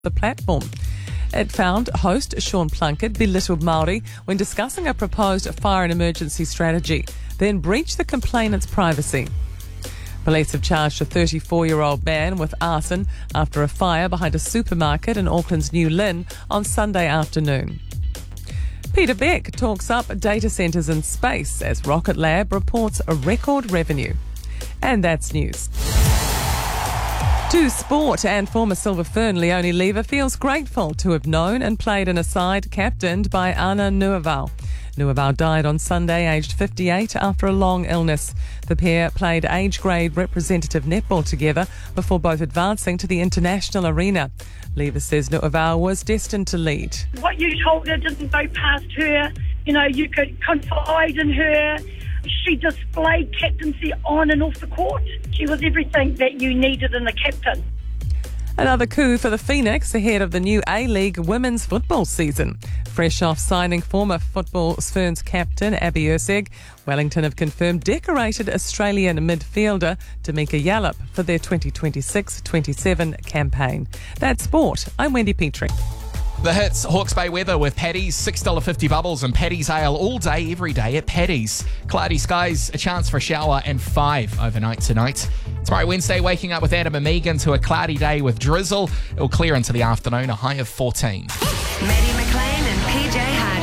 the platform. It found host Sean Plunkett belittled Māori when discussing a proposed fire and emergency strategy, then breached the complainant's privacy. Police have charged a 34-year-old man with arson after a fire behind a supermarket in Auckland's New Lynn on Sunday afternoon. Peter Beck talks up data centres in space as Rocket Lab reports a record revenue. And that's news. To sport, and former Silver Fern Leonie Lever feels grateful to have known and played in a side captained by Anna Nuaval. Nuaval died on Sunday, aged 58, after a long illness. The pair played age-grade representative netball together before both advancing to the international arena. Lever says Nuaval was destined to lead. What you told her didn't go past her. You know, you could confide in her. She displayed captaincy on and off the court. She was everything that you needed in a captain. Another coup for the Phoenix ahead of the new A-League women's football season. Fresh off signing former Football Ferns captain Abby Urseg, Wellington have confirmed decorated Australian midfielder Tamika Yallop for their 2026-27 campaign. That's sport. I'm Wendy Petrie. The hits, Hawke's Bay weather with Paddy's, $6.50 bubbles and Paddy's Ale all day, every day at Paddy's. Cloudy skies, a chance for a shower and 5 overnight tonight. Tomorrow Wednesday, waking up with Adam and Megan to a cloudy day with drizzle. It'll clear into the afternoon, a high of 14. Maddie McLean and PJ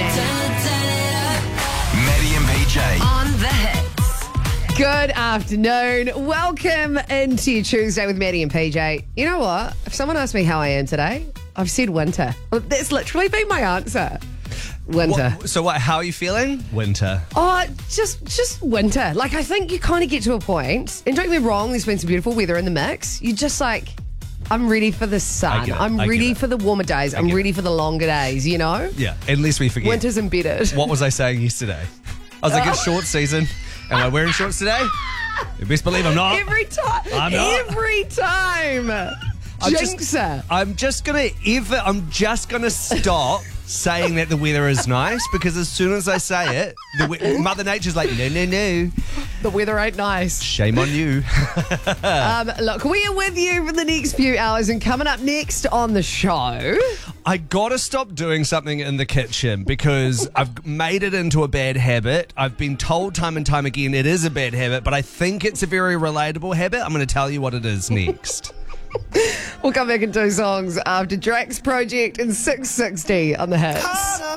Harding. Maddie and PJ. On the hits. Good afternoon. Welcome into your Tuesday with Maddie and PJ. You know what? If someone asked me how I am today, I've said winter. That's literally been my answer. Winter. How are you feeling? Winter. Oh, just winter. Like, I think you kind of get to a point, and don't get me wrong, there's been some beautiful weather in the mix. You just like, I'm ready for the sun. I'm ready for the warmer days. I'm ready for the longer days, you know? Yeah, unless we forget. Winter's embedded. What was I saying yesterday? I was like, it's short season. Am I wearing shorts today? You best believe I'm not. Every time. I'm not. Every time. Jinxer. I'm just gonna stop saying that the weather is nice, because as soon as I say it, Mother Nature's like, no. The weather ain't nice. Shame on you. Look, we are with you for the next few hours, and coming up next on the show, I gotta stop doing something in the kitchen because I've made it into a bad habit. I've been told time and time again it is a bad habit, but I think it's a very relatable habit. I'm going to tell you what it is next. We'll come back in 2 songs after Drax Project and 660 on the hits.